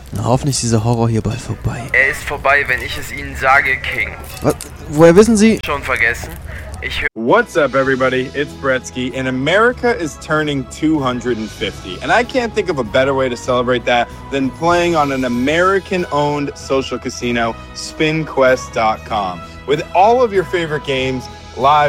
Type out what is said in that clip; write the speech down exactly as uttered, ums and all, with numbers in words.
Na, hoffentlich ist dieser Horror hier bald vorbei. Er ist vorbei, wenn ich es Ihnen sage, King. Was? Woher wissen Sie? Schon vergessen? Ich höre... What's up, everybody? It's Bretsky, and America is turning two hundred fifty. And I can't think of a better way to celebrate that than playing on an American-owned social casino, spin quest dot com. With all of your favorite games live